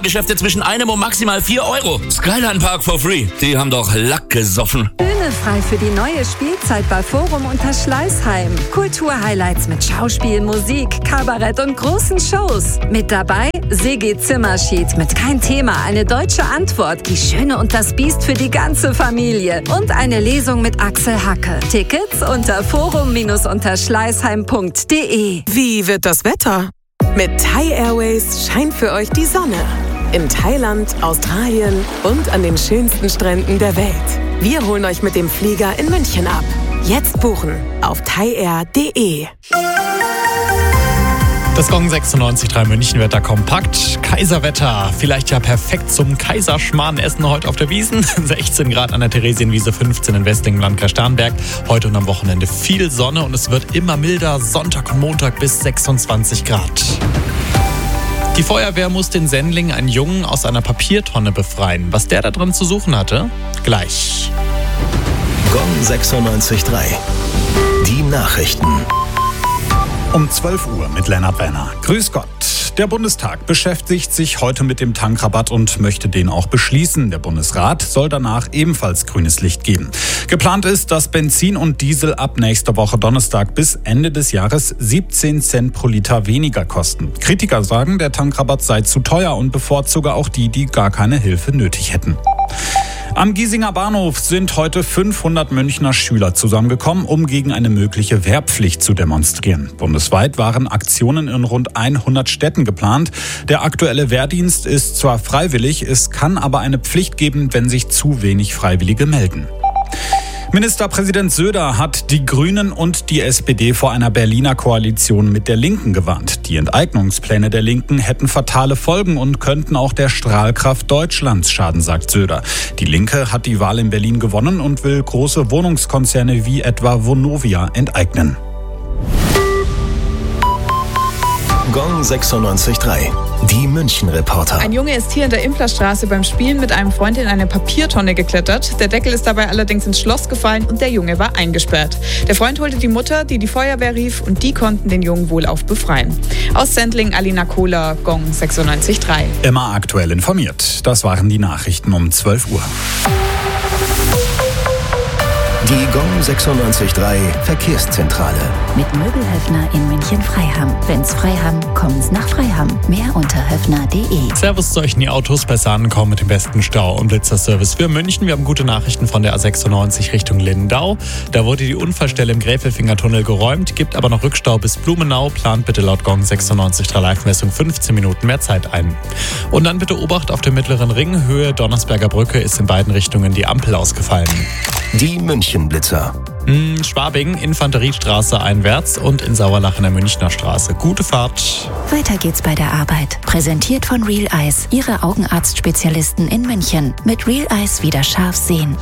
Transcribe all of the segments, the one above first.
Geschäfte zwischen 1 und maximal 4 Euro. Skyline Park for free. Die haben doch Lack gesoffen. Bühne frei für die neue Spielzeit bei Forum unter Schleißheim. Kulturhighlights mit Schauspiel, Musik, Kabarett und großen Shows. Mit dabei Sigi Zimmerschied mit Kein Thema, eine deutsche Antwort, Die Schöne und das Biest für die ganze Familie. Und eine Lesung mit Axel Hacke. Tickets unter forum-unterschleißheim.de. Wie wird das Wetter? Mit Thai Airways scheint für euch die Sonne. In Thailand, Australien und an den schönsten Stränden der Welt. Wir holen euch mit dem Flieger in München ab. Jetzt buchen auf thaiair.de. Das Gong 96.3 Münchenwetter kompakt. Kaiserwetter, vielleicht ja perfekt zum Kaiserschmarrn-Essen heute auf der Wiesn. 16 Grad an der Theresienwiese, 15 in Westlingen, Landkreis Starnberg. Heute und am Wochenende viel Sonne und es wird immer milder. Sonntag und Montag bis 26 Grad. Die Feuerwehr muss den Sendling, einen Jungen, aus einer Papiertonne befreien. Was der da drin zu suchen hatte? Gleich. Gong 96.3. Die Nachrichten. Um 12 Uhr mit Lennart Benner. Grüß Gott. Der Bundestag beschäftigt sich heute mit dem Tankrabatt und möchte den auch beschließen. Der Bundesrat soll danach ebenfalls grünes Licht geben. Geplant ist, dass Benzin und Diesel ab nächster Woche Donnerstag bis Ende des Jahres 17 Cent pro Liter weniger kosten. Kritiker sagen, der Tankrabatt sei zu teuer und bevorzuge auch die, die gar keine Hilfe nötig hätten. Am Giesinger Bahnhof sind heute 500 Münchner Schüler zusammengekommen, um gegen eine mögliche Wehrpflicht zu demonstrieren. Bundesweit waren Aktionen in rund 100 Städten geplant. Der aktuelle Wehrdienst ist zwar freiwillig, es kann aber eine Pflicht geben, wenn sich zu wenig Freiwillige melden. Ministerpräsident Söder hat die Grünen und die SPD vor einer Berliner Koalition mit der Linken gewarnt. Die Enteignungspläne der Linken hätten fatale Folgen und könnten auch der Strahlkraft Deutschlands schaden, sagt Söder. Die Linke hat die Wahl in Berlin gewonnen und will große Wohnungskonzerne wie etwa Vonovia enteignen. Gong 96.3. Die München-Reporter. Ein Junge ist hier in der Implerstraße beim Spielen mit einem Freund in eine Papiertonne geklettert. Der Deckel ist dabei allerdings ins Schloss gefallen und der Junge war eingesperrt. Der Freund holte die Mutter, die die Feuerwehr rief, und die konnten den Jungen wohlauf befreien. Aus Sendling, Alina Kohler, Gong 96.3. Immer aktuell informiert. Das waren die Nachrichten um 12 Uhr. Die Gong 96.3 Verkehrszentrale. Mit Möbelhöfner in München-Freiham. Wenn's Freiham, kommen's nach Freiham. Mehr unter höfner.de. Servus zu euch, in die Autos besser ankommen mit dem besten Stau- und Blitzerservice für München. Wir haben gute Nachrichten von der A96 Richtung Lindau. Da wurde die Unfallstelle im Gräfelfingertunnel geräumt, gibt aber noch Rückstau bis Blumenau. Plant bitte laut Gong 96.3 Live-Messung 15 Minuten mehr Zeit ein. Und dann bitte Obacht auf dem Mittleren Ring. Höhe Donnersberger Brücke ist in beiden Richtungen die Ampel ausgefallen. Die München-Blitzer. Schwabing, Infanteriestraße einwärts und in Sauerlach in der Münchner Straße. Gute Fahrt. Weiter geht's bei der Arbeit. Präsentiert von Real Eyes, Ihre Augenarztspezialisten in München. Mit Real Eyes wieder scharf sehen.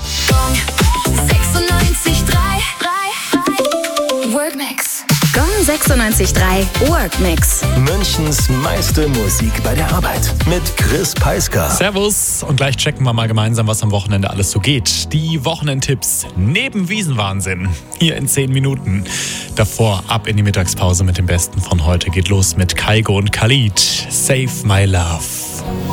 96.3 Workmix. Gong 96.3 Workmix. Münchens meiste Musik bei der Arbeit. Mit Chris Peisker. Servus. Und gleich checken wir mal gemeinsam, was am Wochenende alles so geht. Die Wochenendtipps neben Wiesenwahnsinn. Hier in 10 Minuten. Davor ab in die Mittagspause mit dem Besten von heute. Geht los mit Kaigo und Khalid. Save My Love.